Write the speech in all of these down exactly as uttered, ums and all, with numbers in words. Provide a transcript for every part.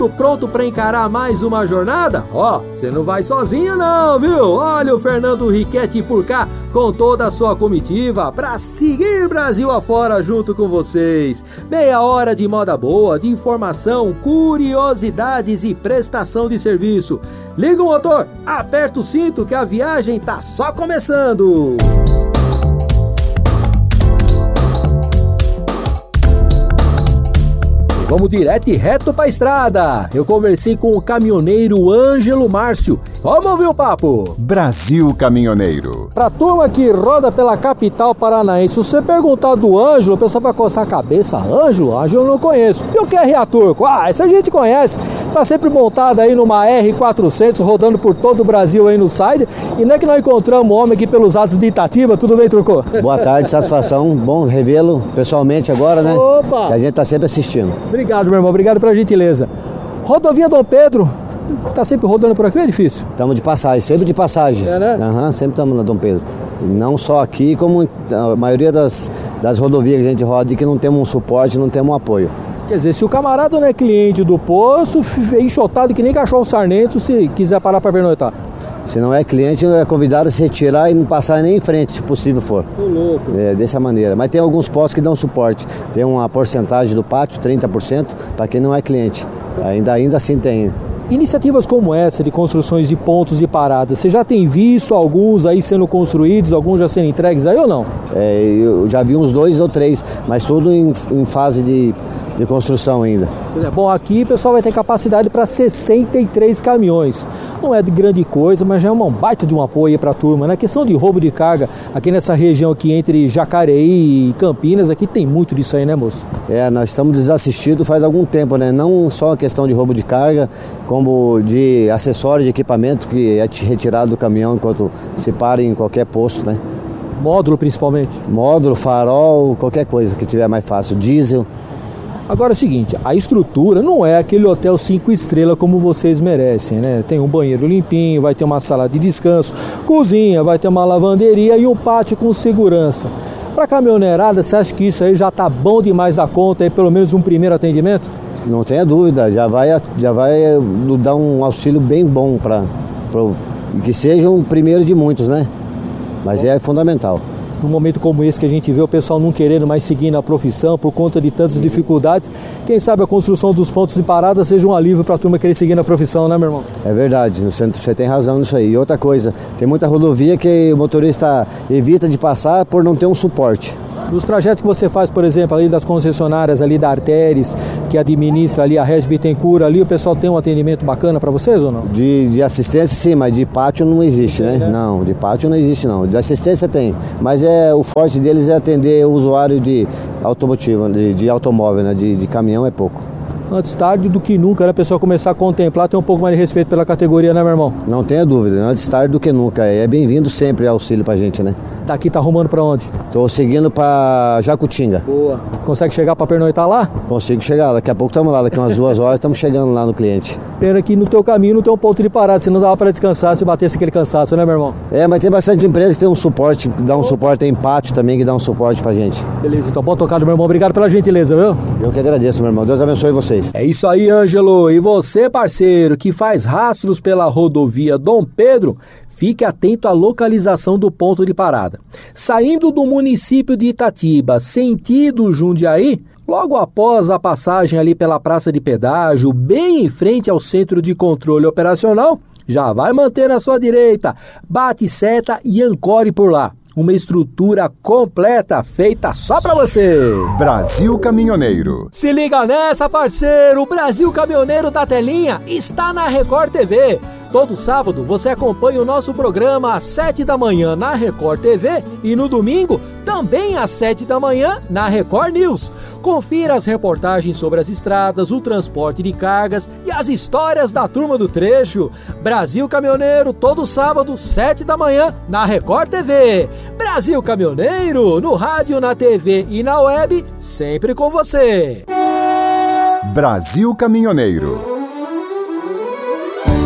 Pronto para encarar mais uma jornada? Ó, você não vai sozinho não, viu? Olha o Fernando Riquetti por cá com toda a sua comitiva para seguir Brasil afora junto com vocês. Meia hora de moda boa, de informação, curiosidades e prestação de serviço. Liga o motor, aperta o cinto que a viagem tá só começando. Vamos direto e reto pra estrada. Eu conversei com o caminhoneiro Ângelo Márcio. Vamos ouvir o papo. Brasil Caminhoneiro. Pra turma que roda pela capital paranaense, se você perguntar do Ângelo, o pessoal vai coçar a cabeça. Ângelo? Ângelo eu não conheço. E o que é R A Turco? Ah, essa a gente conhece. Tá sempre montado aí numa R quatrocentos, rodando por todo o Brasil aí no Sider. E não é que nós encontramos um homem aqui pelos atos de Itatiba. Tudo bem, Turco? Boa tarde, satisfação. Bom revê-lo pessoalmente agora, né? Opa! E a gente tá sempre assistindo. Obrigado, meu irmão. Obrigado pela gentileza. Rodovia Dom Pedro. Tá sempre rodando por aqui ou é difícil? Estamos de passagem, sempre de passagem. É, né? Uhum, sempre estamos na Dom Pedro. Não só aqui, como a maioria das, das rodovias que a gente roda e que não temos um suporte, não temos um apoio. Quer dizer, se o camarada não é cliente do posto, é enxotado que nem cachorro sarnento se quiser parar para pernoitar. Se não é cliente, é convidado a se retirar e não passar nem em frente, se possível for. Tô louco. É, dessa maneira. Mas tem alguns postos que dão suporte. Tem uma porcentagem do pátio, trinta por cento, para quem não é cliente. Ainda, ainda assim tem. Iniciativas como essa de construções de pontos e paradas, você já tem visto alguns aí sendo construídos, alguns já sendo entregues aí ou não? É, eu já vi uns dois ou três, mas tudo em, em fase de, de construção ainda. Bom, aqui o pessoal vai ter capacidade para sessenta e três caminhões. Não é de grande coisa, mas já é uma baita de um apoio para a turma, né? Questão de roubo de carga, aqui nessa região aqui entre Jacareí e Campinas, aqui tem muito disso aí, né, moço? É, nós estamos desassistidos faz algum tempo, né? Não só a questão de roubo de carga, como de acessório de equipamento que é retirado do caminhão enquanto se para em qualquer posto, né? Módulo principalmente? Módulo, farol, qualquer coisa que tiver mais fácil, diesel. Agora é o seguinte, a estrutura não é aquele hotel cinco estrelas como vocês merecem, né? Tem um banheiro limpinho, vai ter uma sala de descanso, cozinha, vai ter uma lavanderia e um pátio com segurança. Para caminhoneirada, você acha que isso aí já tá bom demais da conta, aí pelo menos um primeiro atendimento? Não tenha dúvida, já vai, já vai dar um auxílio bem bom para que seja o primeiro de muitos, né? Mas é fundamental. Num momento como esse que a gente vê o pessoal não querendo mais seguir na profissão por conta de tantas dificuldades, quem sabe a construção dos pontos de parada seja um alívio para a turma querer seguir na profissão, né, meu irmão? É verdade, você, você tem razão nisso aí. E outra coisa, tem muita rodovia que o motorista evita de passar por não ter um suporte. Nos trajetos que você faz, por exemplo, ali das concessionárias ali da Arteres, que administra ali a Regis Bittencourt, ali o pessoal tem um atendimento bacana para vocês ou não? De, de assistência sim, mas de pátio não existe, né? Não, de pátio não existe não. De assistência tem, mas é, o forte deles é atender o usuário de automotivo, de, de automóvel, né? De, de caminhão é pouco. Antes tarde do que nunca, né? A pessoa começar a contemplar, ter um pouco mais de respeito pela categoria, né, meu irmão? Não tenha dúvida, antes tarde do que nunca. É bem-vindo sempre auxílio pra gente, né? Daqui tá arrumando pra onde? Tô seguindo pra Jacutinga. Boa. Consegue chegar pra pernoitar lá? Consigo chegar, daqui a pouco estamos lá, daqui umas duas horas estamos chegando lá no cliente. Pena que no teu caminho não tem um ponto de parada, se não dava pra descansar, se batesse aquele cansaço, né, meu irmão? É, mas tem bastante empresa que tem um suporte, que dá um suporte, tem pátio também que dá um suporte pra gente. Beleza, então boa tocada, meu irmão, obrigado pela gentileza, viu? Eu que agradeço, meu irmão, Deus abençoe vocês. É isso aí, Ângelo, e você, parceiro, que faz rastros pela rodovia Dom Pedro, fique atento à localização do ponto de parada. Saindo do município de Itatiba, sentido Jundiaí, logo após a passagem ali pela praça de pedágio, bem em frente ao centro de controle operacional, já vai manter à sua direita, bate seta e ancore por lá. Uma estrutura completa feita só pra você. Brasil Caminhoneiro. Se liga nessa, parceiro! O Brasil Caminhoneiro da Telinha está na Record T V. Todo sábado você acompanha o nosso programa às sete da manhã na Record T V e no domingo também às sete da manhã na Record News. Confira as reportagens sobre as estradas, o transporte de cargas e as histórias da turma do trecho. Brasil Caminhoneiro, todo sábado, sete da manhã na Record T V. Brasil Caminhoneiro, no rádio, na T V e na web, sempre com você. Brasil Caminhoneiro.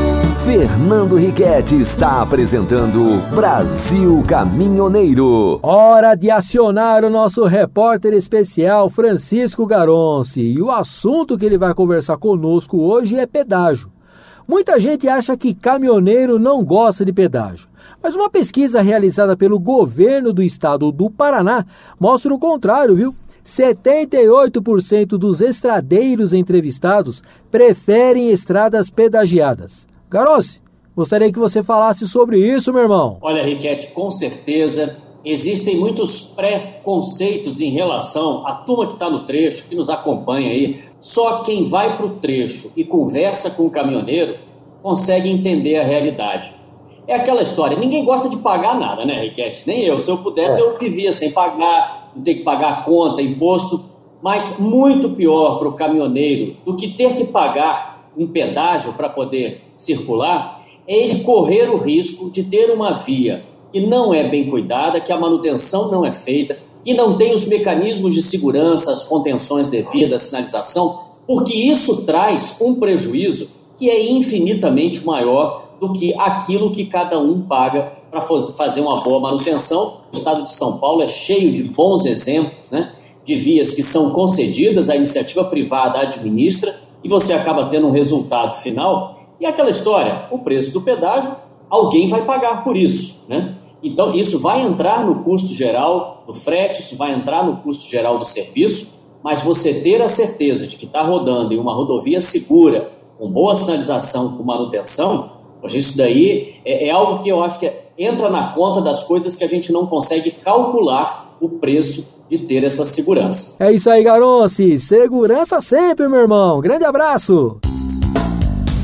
Fernando Riquetti está apresentando Brasil Caminhoneiro. Hora de acionar o nosso repórter especial Francisco Garonci. E o assunto que ele vai conversar conosco hoje é pedágio. Muita gente acha que caminhoneiro não gosta de pedágio. Mas uma pesquisa realizada pelo governo do estado do Paraná mostra o contrário, viu? setenta e oito por cento dos estradeiros entrevistados preferem estradas pedagiadas. Garonci, gostaria que você falasse sobre isso, meu irmão. Olha, Riquetti, com certeza existem muitos preconceitos em relação à turma que está no trecho, que nos acompanha aí. Só quem vai para o trecho e conversa com o caminhoneiro consegue entender a realidade. É aquela história, ninguém gosta de pagar nada, né, Riquetti? Nem eu. Se eu pudesse, eu vivia sem pagar, não ter que pagar conta, imposto. Mas muito pior para o caminhoneiro do que ter que pagar um pedágio para poder circular é ele correr o risco de ter uma via que não é bem cuidada, que a manutenção não é feita, que não tem os mecanismos de segurança, as contenções devidas, a sinalização, porque isso traz um prejuízo que é infinitamente maior do que aquilo que cada um paga para fazer uma boa manutenção. O estado de São Paulo é cheio de bons exemplos, né, de vias que são concedidas, a iniciativa privada administra e você acaba tendo um resultado final. E aquela história, o preço do pedágio, alguém vai pagar por isso, né? Então isso vai entrar no custo geral do frete, isso vai entrar no custo geral do serviço, mas você ter a certeza de que está rodando em uma rodovia segura, com boa sinalização, com manutenção, isso daí é, é algo que eu acho que entra na conta das coisas que a gente não consegue calcular o preço de ter essa segurança. É isso aí, Garonci. Segurança sempre, meu irmão. Grande abraço.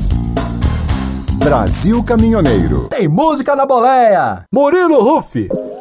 Brasil Caminhoneiro. Tem música na boleia. Murilo Ruff.